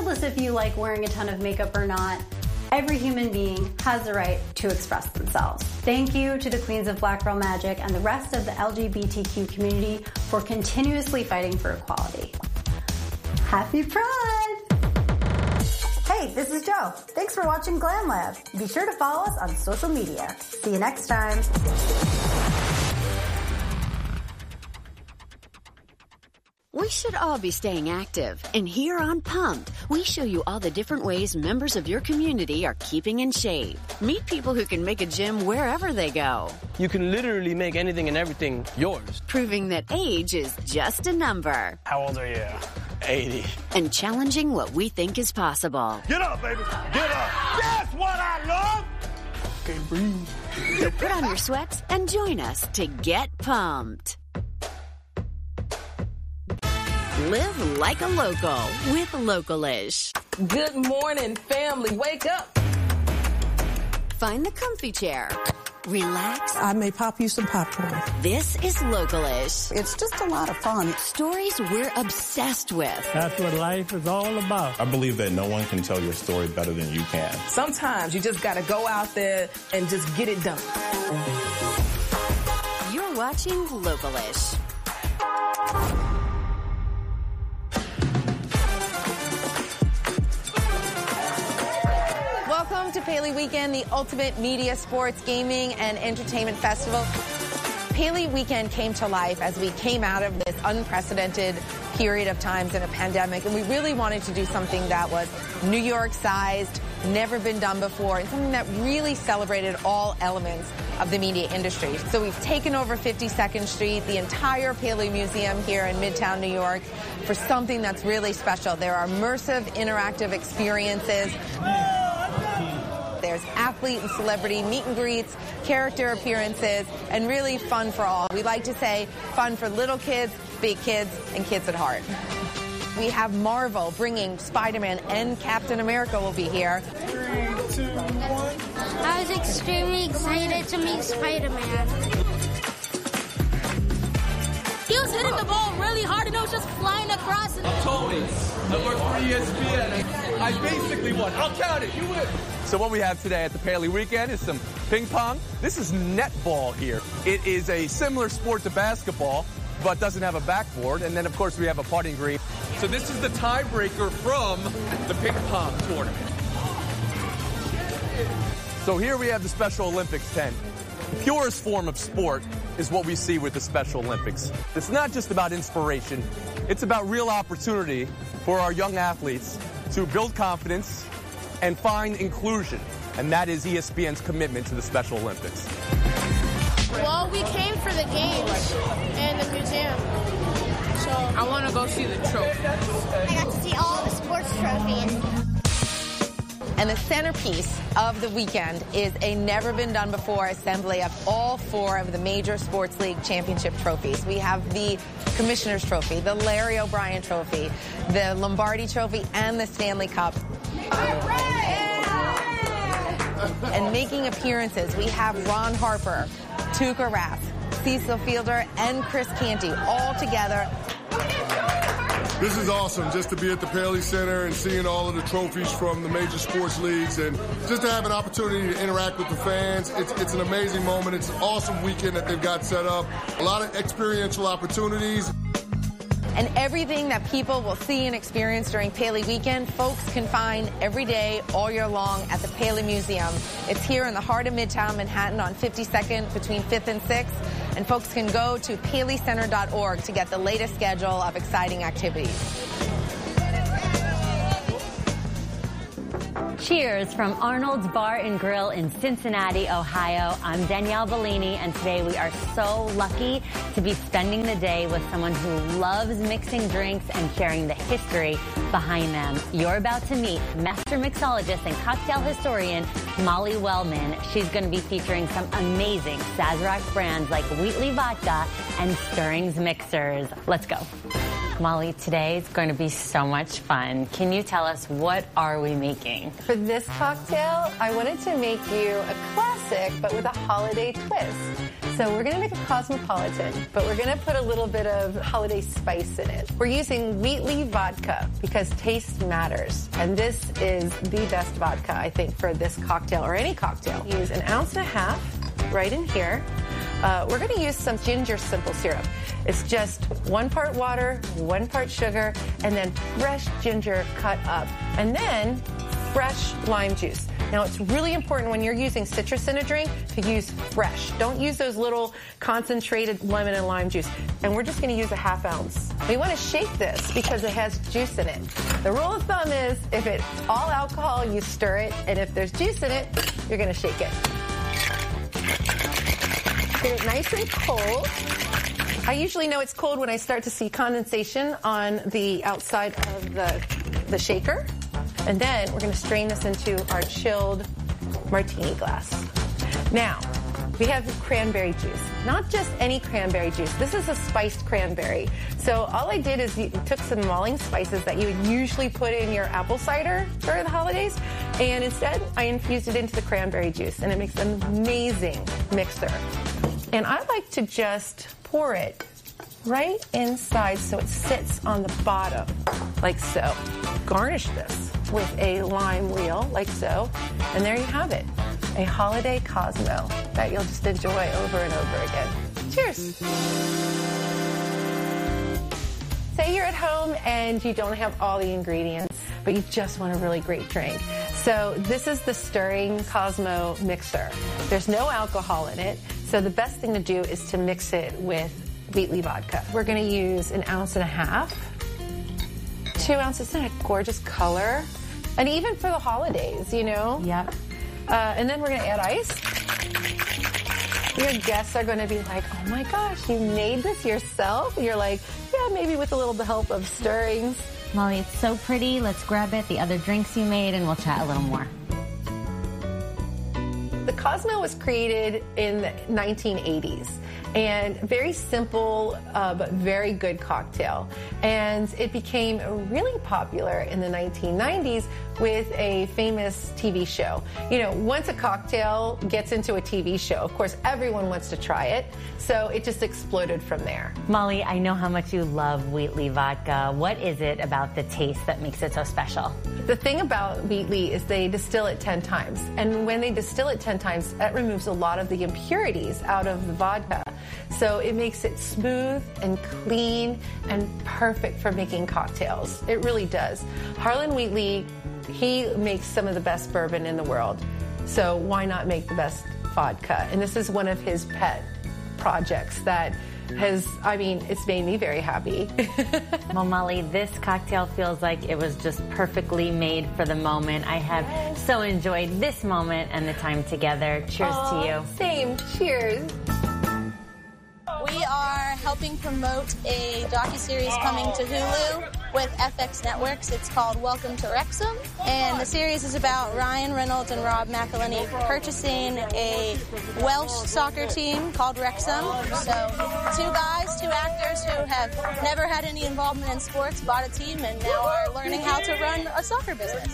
regardless if you like wearing a ton of makeup or not, every human being has the right to express themselves. Thank you to the Queens of Black Girl Magic and the rest of the LGBTQ community for continuously fighting for equality. Happy Pride! Hey, this is Joe. Thanks for watching Glam Lab. Be sure to follow us on social media. See you next time. We should all be staying active. And here on Pumped, we show you all the different ways members of your community are keeping in shape. Meet people who can make a gym wherever they go. You can literally make anything and everything yours. Proving that age is just a number. How old are you? 80. And challenging what we think is possible. Get up, baby. Get up. That's what I love. Can't breathe. So put on your sweats and join us to get pumped. Live like a local with Localish. Good morning, family. Wake up. Find the comfy chair. Relax. I may pop you some popcorn. This is Localish. It's just a lot of fun. Stories we're obsessed with. That's what life is all about. I believe that no one can tell your story better than you can. Sometimes you just got to go out there and just get it done. You're watching Localish. Welcome to Paley Weekend, the ultimate media, sports, gaming, and entertainment festival. Paley Weekend came to life as we came out of this unprecedented period of times in a pandemic, and we really wanted to do something that was New York-sized, never been done before, and something that really celebrated all elements of the media industry. So we've taken over 52nd Street, the entire Paley Museum here in Midtown New York, for something that's really special. There are immersive, interactive experiences. There's athlete and celebrity meet and greets, character appearances, and really fun for all. We like to say fun for little kids, big kids, and kids at heart. We have Marvel bringing Spider-Man and Captain America will be here. 3, 2, 1. I was extremely excited to meet Spider-Man. He was hitting the ball really hard and it was just flying across. Tony, I work for ESPN. I basically won. I'll count it. You win. So what we have today at the Paley Weekend is some ping pong. This is netball here. It is a similar sport to basketball, but doesn't have a backboard. And then, of course, we have a putting green. So this is the tiebreaker from the ping pong tournament. So here we have the Special Olympics tent. The purest form of sport is what we see with the Special Olympics. It's not just about inspiration. It's about real opportunity for our young athletes to build confidence and find inclusion. And that is ESPN's commitment to the Special Olympics. Well, we came for the games and the museum. So I want to go see the trophy. I got to see all the sports trophies. And the centerpiece of the weekend is a never-been-done-before assembly of all 4 of the major sports league championship trophies. We have the Commissioner's Trophy, the Larry O'Brien Trophy, the Lombardi Trophy, and the Stanley Cup. And making appearances, we have Ron Harper, Tuukka Rask, Cecil Fielder, and Chris Canty all together. This is awesome, just to be at the Paley Center and seeing all of the trophies from the major sports leagues and just to have an opportunity to interact with the fans. It's an amazing moment. It's an awesome weekend that they've got set up. A lot of experiential opportunities. And everything that people will see and experience during Paley Weekend, folks can find every day, all year long at the Paley Museum. It's here in the heart of Midtown Manhattan on 52nd between 5th and 6th. And folks can go to paleycenter.org to get the latest schedule of exciting activities. Cheers from Arnold's Bar and Grill in Cincinnati, Ohio. I'm Danielle Bellini, and today we are so lucky to be spending the day with someone who loves mixing drinks and sharing the history behind them. You're about to meet master mixologist and cocktail historian Molly Wellman. She's going to be featuring some amazing Sazerac brands like Wheatley Vodka and Stirrings Mixers. Let's go. Molly, today is going to be so much fun. Can you tell us, what are we making? For this cocktail, I wanted to make you a classic, but with a holiday twist. So we're going to make a cosmopolitan, but we're going to put a little bit of holiday spice in it. We're using Wheatley vodka because taste matters. And this is the best vodka, I think, for this cocktail or any cocktail. Use 1.5 ounces right in here. We're going to use some ginger simple syrup. It's just 1 part water, 1 part sugar, and then fresh ginger cut up, and then fresh lime juice. Now, it's really important when you're using citrus in a drink to use fresh. Don't use those little concentrated lemon and lime juice. And we're just going to use 1/2 ounce. We want to shake this because it has juice in it. The rule of thumb is if it's all alcohol, you stir it, and if there's juice in it, you're going to shake it. Get it nice and cold. I usually know it's cold when I start to see condensation on the outside of the shaker. And then we're going to strain this into our chilled martini glass. Now, we have cranberry juice. Not just any cranberry juice. This is a spiced cranberry. So all I did is took some malting spices that you would usually put in your apple cider for the holidays, and instead I infused it into the cranberry juice, and it makes an amazing mixer. And I like to just pour it right inside so it sits on the bottom, like so. Garnish this with a lime wheel, like so. And there you have it, a holiday Cosmo that you'll just enjoy over and over again. Cheers. Say you're at home and you don't have all the ingredients, but you just want a really great drink. So this is the Stirring Cosmo mixer. There's no alcohol in it, so the best thing to do is to mix it with Wheatley vodka. We're going to use 1.5 ounces. 2 ounces. Isn't that a gorgeous color? And even for the holidays, you know? Yep. And then we're going to add ice. Your guests are going to be like, oh my gosh, you made this yourself? You're like, yeah, maybe with a little help of stirrings. Molly, it's so pretty. Let's grab it, the other drinks you made, and we'll chat a little more. The Cosmo was created in the 1980s. And very simple, but very good cocktail. And it became really popular in the 1990s with a famous TV show. You know, once a cocktail gets into a TV show, of course, everyone wants to try it. So it just exploded from there. Molly, I know how much you love Wheatley vodka. What is it about the taste that makes it so special? The thing about Wheatley is they distill it 10 times. And when they distill it 10 times, that removes a lot of the impurities out of the vodka. So it makes it smooth and clean and perfect for making cocktails. It really does. Harlan Wheatley, he makes some of the best bourbon in the world. So why not make the best vodka? And this is one of his pet projects that has, I mean, it's made me very happy. Well, Molly, this cocktail feels like it was just perfectly made for the moment. I have so enjoyed this moment and the time together. Cheers to you. Same. Cheers. We are helping promote a docuseries coming to Hulu with FX Networks. It's called Welcome to Wrexham. And the series is about Ryan Reynolds and Rob McElhenney purchasing a Welsh soccer team called Wrexham. So 2 guys, 2 actors who have never had any involvement in sports bought a team and now are learning how to run a soccer business.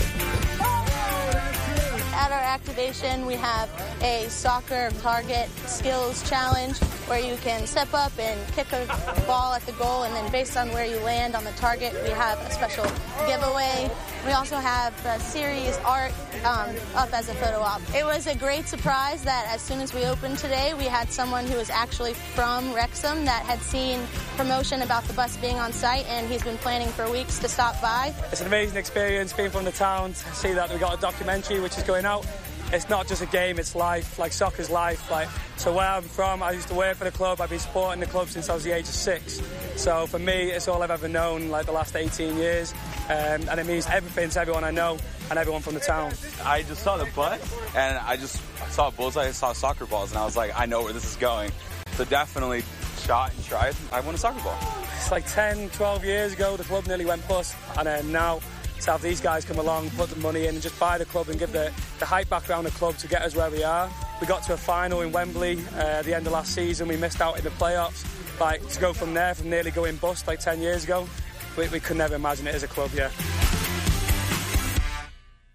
At our activation, we have a soccer target skills challenge where you can step up and kick a ball at the goal, and then based on where you land on the target, we have a special giveaway. We also have the series art up as a photo op. It was a great surprise that as soon as we opened today, we had someone who was actually from Wrexham that had seen promotion about the bus being on site, and he's been planning for weeks to stop by. It's an amazing experience being from the town to see that we got a documentary which is going out. It's not just a game, it's life, like soccer's life. Like, so where I'm from, I used to work for the club, I've been supporting the club since I was the age of 6. So for me, it's all I've ever known, like the last 18 years. And it means everything to everyone I know and everyone from the town. I just saw the bus, and I saw a bullseye, I saw soccer balls, and I was like, I know where this is going. So definitely shot and tried. I won a soccer ball. It's like 10, 12 years ago, the club nearly went bust, and then now to have these guys come along, put the money in and just buy the club and give the hype back around the club to get us where we are. We got to a final in Wembley at the end of last season. We missed out in the playoffs. Like, to go from there, from nearly going bust like 10 years ago, we could never imagine it as a club, yeah.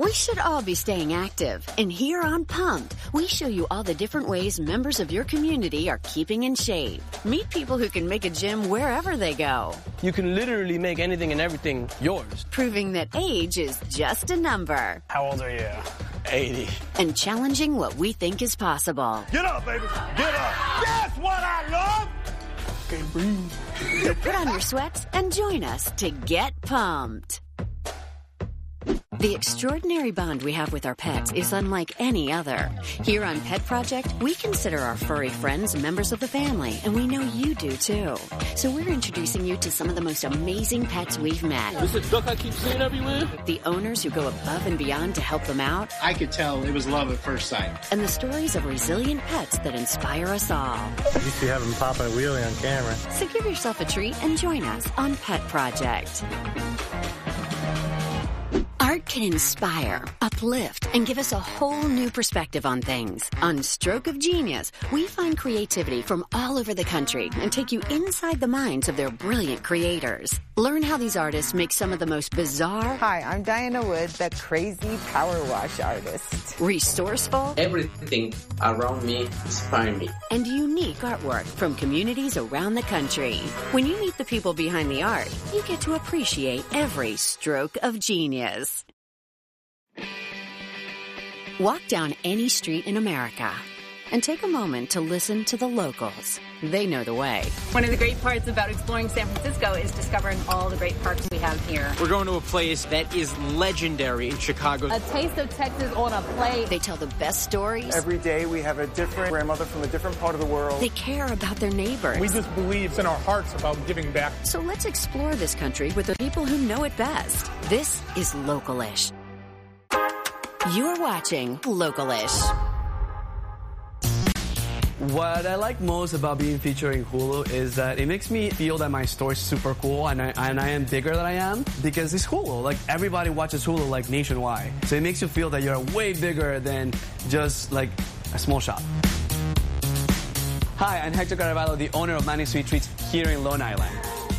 We should all be staying active. And here on Pumped, we show you all the different ways members of your community are keeping in shape. Meet people who can make a gym wherever they go. You can literally make anything and everything yours. Proving that age is just a number. How old are you? 80. And challenging what we think is possible. Get up, baby. Get up. That's what I love. Can't breathe. So put on your sweats and join us to get pumped. The extraordinary bond we have with our pets is unlike any other. Here on Pet Project, we consider our furry friends members of the family, and we know you do too. So we're introducing you to some of the most amazing pets we've met. This is a duck I keep seeing everywhere? The owners who go above and beyond to help them out. I could tell it was love at first sight. And the stories of resilient pets that inspire us all. You used to have them popping a wheelie on camera. So give yourself a treat and join us on Pet Project. Art can inspire, uplift, and give us a whole new perspective on things. On Stroke of Genius, we find creativity from all over the country and take you inside the minds of their brilliant creators. Learn how these artists make some of the most bizarre... Hi, I'm Diana Wood, the crazy power wash artist. Resourceful... Everything around me inspires me. And unique artwork from communities around the country. When you meet the people behind the art, you get to appreciate every stroke of genius. Walk down any street in America and take a moment to listen to the locals. They know the way. One of the great parts about exploring San Francisco is discovering all the great parks we have here. We're going to a place that is legendary in Chicago. A taste of Texas on a plate. They tell the best stories. Every day we have a different grandmother from a different part of the world. They care about their neighbors. We just believe in our hearts about giving back. So let's explore this country with the people who know it best. This is Localish. You're watching Localish. What I like most about being featured in Hulu is that it makes me feel that my story is super cool and I am bigger than I am because it's Hulu. Like, everybody watches Hulu, like, nationwide. So it makes you feel that you're way bigger than just, like, a small shop. Hi, I'm Hector Caraballo, the owner of Manny's Sweet Treats here in Long Island.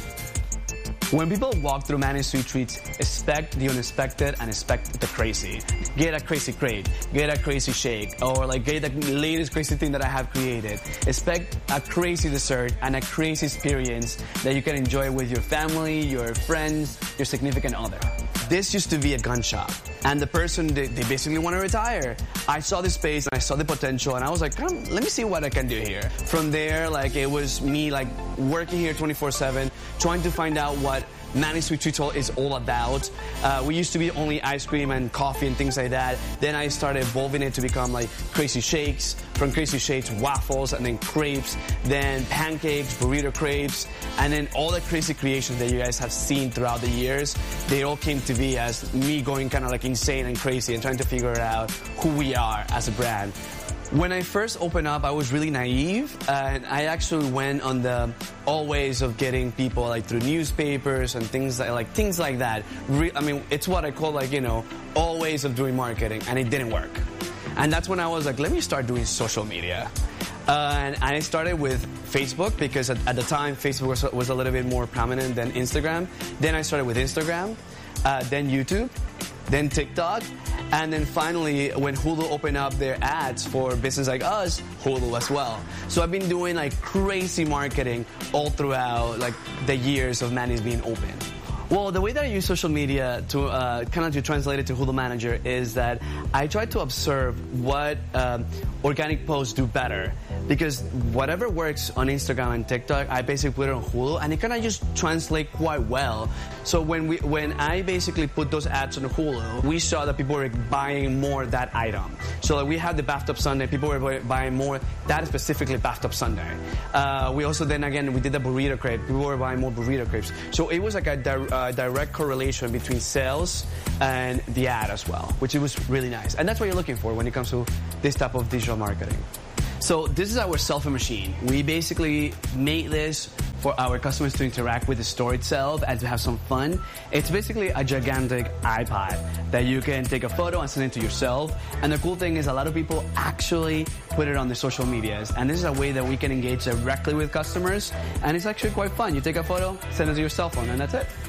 When people walk through Manny's Sweet Treats, expect the unexpected and expect the crazy. Get a crazy crate, get a crazy shake, or like get the latest crazy thing that I have created. Expect a crazy dessert and a crazy experience that you can enjoy with your family, your friends, your significant other. This used to be a gun shop, and the person, they basically want to retire. I saw this space, and I saw the potential, and I was like, let me see what I can do here. From there, like, it was me, like, working here 24/7, trying to find out what Manny's Sweet Treats is all about. We used to be only ice cream and coffee and things like that. Then I started evolving it to become like crazy shakes. From crazy shakes, waffles, and then crepes, then pancakes, burrito crepes, and then all the crazy creations that you guys have seen throughout the years. They all came to be as me going kind of like insane and crazy and trying to figure out who we are as a brand. When I first opened up, I was really naive, and I actually went on the old ways of getting people like through newspapers and things like that. I mean, it's what I call like, you know, old ways of doing marketing, and it didn't work. And that's when I was like, let me start doing social media. And I started with Facebook because at the time Facebook was a little bit more prominent than Instagram. Then I started with Instagram, then YouTube, then TikTok. And then finally, when Hulu opened up their ads for business like us, Hulu as well. So I've been doing like crazy marketing all throughout like the years of Manny's being open. Well, the way that I use social media to kind of to translate it to Hulu Manager is that I try to observe what organic posts do better. Because whatever works on Instagram and TikTok, I basically put it on Hulu, and it kind of just translates quite well. So when I basically put those ads on Hulu, we saw that people were buying more that item. So like we had the bathtub sundae, people were buying more that specifically bathtub sundae. We also then again we did the burrito crepe, people were buying more burrito crepes. So it was like a direct correlation between sales and the ad as well, which it was really nice. And that's what you're looking for when it comes to this type of digital marketing. So this is our selfie machine. We basically made this for our customers to interact with the store itself and to have some fun. It's basically a gigantic iPod that you can take a photo and send it to yourself. And the cool thing is a lot of people actually put it on their social medias. And this is a way that we can engage directly with customers. And it's actually quite fun. You take a photo, send it to your cell phone, and that's it.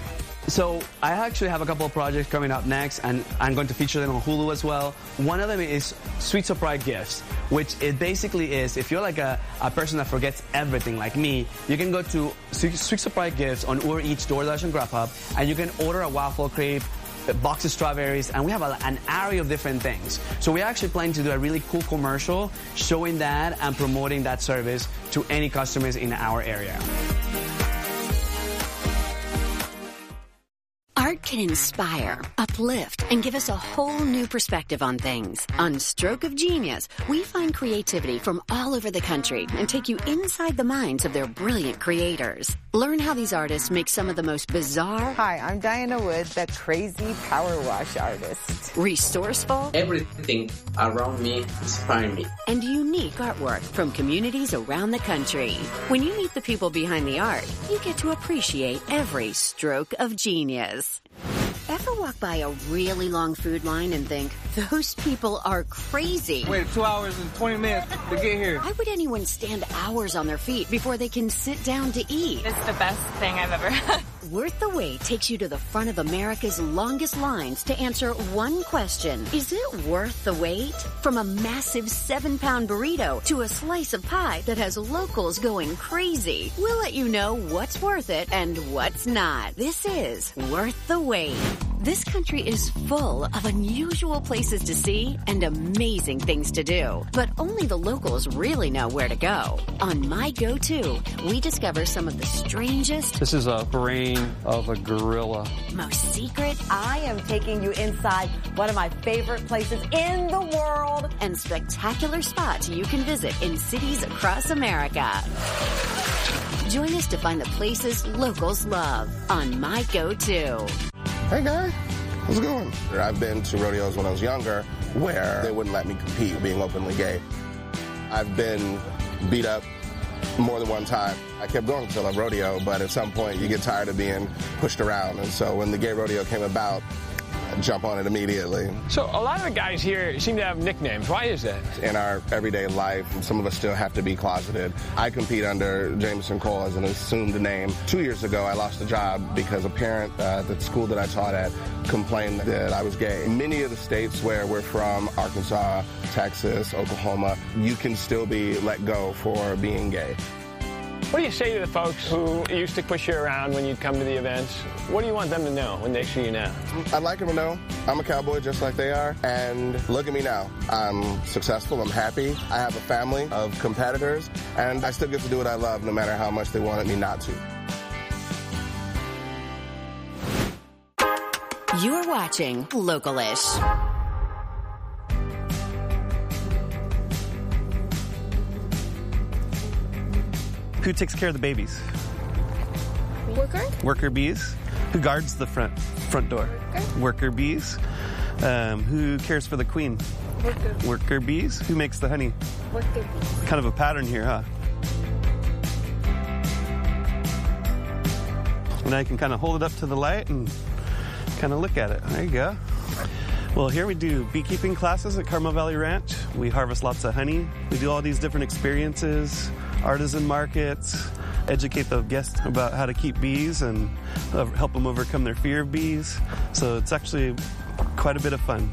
So I actually have a couple of projects coming up next, and I'm going to feature them on Hulu as well. One of them is Sweet Surprise Gifts, which it basically is, if you're like a person that forgets everything like me, you can go to Sweet Surprise Gifts on Uber Eats, DoorDash, and Grubhub, and you can order a waffle crepe, a box of strawberries, and we have an array of different things. So we're actually planning to do a really cool commercial showing that and promoting that service to any customers in our area. Art can inspire, uplift, and give us a whole new perspective on things. On Stroke of Genius, we find creativity from all over the country and take you inside the minds of their brilliant creators. Learn how these artists make some of the most bizarre... Hi, I'm Diana Wood, the crazy power wash artist. Resourceful... Everything around me inspires me. And unique artwork from communities around the country. When you meet the people behind the art, you get to appreciate every stroke of genius. Ever walk by a really long food line and think, those people are crazy? Wait 2 hours and 20 minutes to get here. Why would anyone stand hours on their feet before they can sit down to eat? It's the best thing I've ever had. Worth the Wait takes you to the front of America's longest lines to answer one question. Is it worth the wait? From a massive 7-pound burrito to a slice of pie that has locals going crazy. We'll let you know what's worth it and what's not. This is Worth the Wait. This country is full of unusual places to see and amazing things to do. But only the locals really know where to go. On My Go-To, we discover some of the strangest... This is a brain of a gorilla. Most secret... I am taking you inside one of my favorite places in the world. And spectacular spots you can visit in cities across America. Join us to find the places locals love on My Go-To. Hey guys, how's it going? I've been to rodeos when I was younger where they wouldn't let me compete being openly gay. I've been beat up more than one time. I kept going until a rodeo, but at some point you get tired of being pushed around. And so when the gay rodeo came about, I jump on it immediately. So a lot of the guys here seem to have nicknames. Why is that? In our everyday life, some of us still have to be closeted. I compete under Jameson Cole as an assumed name. 2 years ago, I lost a job because a parent at the school that I taught at complained that I was gay. In many of the states where we're from, Arkansas, Texas, Oklahoma, you can still be let go for being gay. What do you say to the folks who used to push you around when you'd come to the events? What do you want them to know when they see you now? I'd like them to know I'm a cowboy just like they are, and look at me now. I'm successful, I'm happy, I have a family of competitors, and I still get to do what I love no matter how much they wanted me not to. You're watching Localish. Who takes care of the babies? Worker? Worker bees. Who guards the front door? Worker bees. Who cares for the queen? Worker bees. Who makes the honey? Worker bees. Kind of a pattern here, huh? And I can kind of hold it up to the light and kind of look at it. There you go. Well, here we do beekeeping classes at Carmel Valley Ranch. We harvest lots of honey. We do all these different experiences, artisan markets, educate the guests about how to keep bees and help them overcome their fear of bees. So it's actually quite a bit of fun.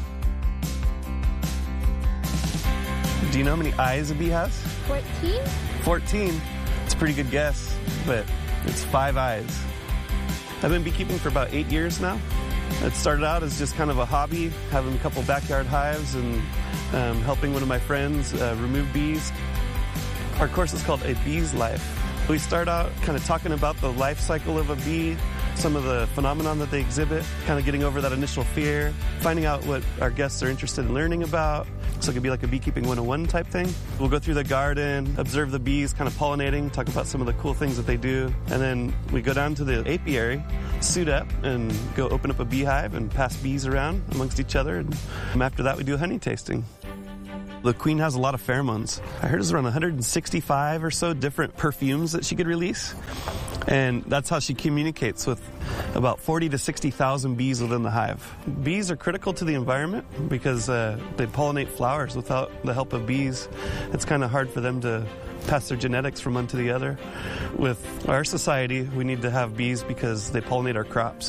Do you know how many eyes a bee has? 14? 14. It's a pretty good guess, but it's 5 eyes. I've been beekeeping for about 8 years now. It started out as just kind of a hobby, having a couple backyard hives and helping one of my friends remove bees. Our course is called A Bee's Life. We start out kind of talking about the life cycle of a bee, some of the phenomenon that they exhibit, kind of getting over that initial fear, finding out what our guests are interested in learning about. So it could be like a beekeeping 101 type thing. We'll go through the garden, observe the bees kind of pollinating, talk about some of the cool things that they do. And then we go down to the apiary, suit up, and go open up a beehive and pass bees around amongst each other. And after that, we do a honey tasting. The queen has a lot of pheromones. I heard it's around 165 or so different perfumes that she could release. And that's how she communicates with about 40 to 60,000 bees within the hive. Bees are critical to the environment because they pollinate flowers. Without the help of bees, it's kind of hard for them to pass their genetics from one to the other. With our society, we need to have bees because they pollinate our crops.